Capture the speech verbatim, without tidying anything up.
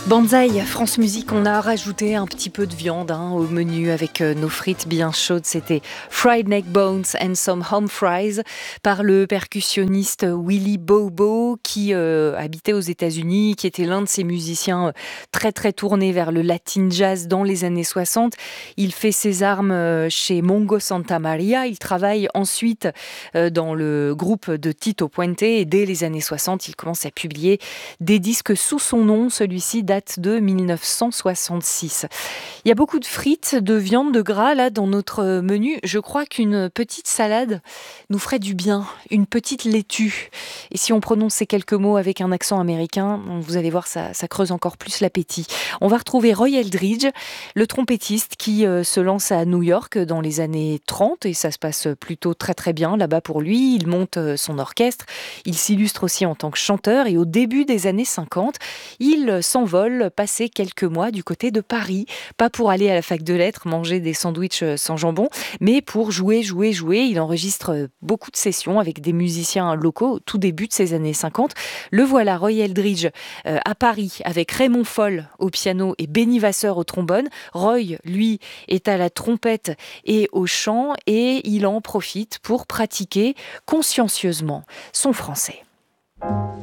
Banzai, France Musique, on a rajouté un petit peu de viande hein, au menu avec euh, nos frites bien chaudes. C'était Fried Neck Bones and Some Home Fries par le percussionniste Willie Bobo qui euh, habitait aux États-Unis, qui était l'un de ces musiciens euh, très très tournés vers le latin jazz dans les années soixante. Il fait ses armes euh, chez Mongo Santa Maria. Il travaille ensuite euh, dans le groupe de Tito Puente et dès les années soixante, il commence à publier des disques sous son nom. Celui-ci date de dix-neuf cent soixante-six. Il y a beaucoup de frites, de viande, de gras là dans notre menu. Je crois qu'une petite salade nous ferait du bien, une petite laitue. Et si on prononce ces quelques mots avec un accent américain, vous allez voir, ça, ça creuse encore plus l'appétit. On va retrouver Roy Eldridge, le trompettiste qui euh, se lance à New York dans les années trente et ça se passe plutôt très très bien là-bas pour lui. Il monte euh, son orchestre, il s'illustre aussi en tant que chanteur et au début des années cinquante, il s'envole passer quelques mois du côté de Paris, pas pour aller à la fac de lettres, manger des sandwichs sans jambon, mais pour jouer, jouer, jouer. Il enregistre beaucoup de sessions avec des musiciens locaux au tout début de ces années cinquante. Le voilà, Roy Eldridge, euh, à Paris, avec Raymond Foll au piano et Benny Vasseur au trombone. Roy, lui, est à la trompette et au chant et il en profite pour pratiquer consciencieusement son français.